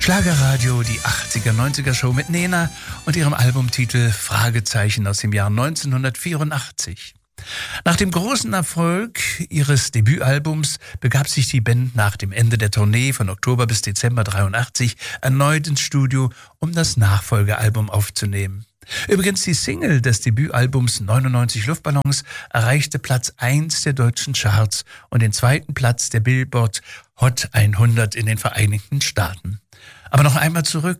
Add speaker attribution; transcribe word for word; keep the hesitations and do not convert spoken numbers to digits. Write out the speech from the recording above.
Speaker 1: Schlagerradio, die achtziger, neunziger Show mit Nena und ihrem Albumtitel Fragezeichen aus dem Jahr neunzehnhundertvierundachtzig. Nach dem großen Erfolg ihres Debütalbums begab sich die Band nach dem Ende der Tournee von Oktober bis Dezember dreiundachtzig erneut ins Studio, um das Nachfolgealbum aufzunehmen. Übrigens die Single des Debütalbums neunundneunzig Luftballons erreichte Platz eins der deutschen Charts und den zweiten Platz der Billboard Hot hundert in den Vereinigten Staaten. Aber noch einmal zurück